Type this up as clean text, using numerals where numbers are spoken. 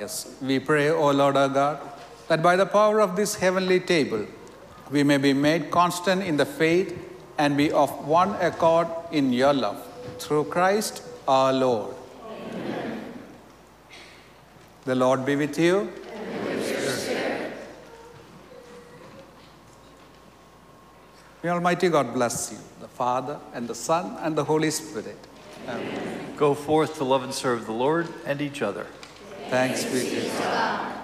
us. We pray, O Lord our God, that by the power of this heavenly table, we may be made constant in the faith and be of one accord in your love. Through Christ our Lord. Amen. The Lord be with you. And with your spirit. May Almighty God bless you, the Father and the Son and the Holy Spirit. Amen. Go forth to love and serve the Lord and each other. Thanks be to God.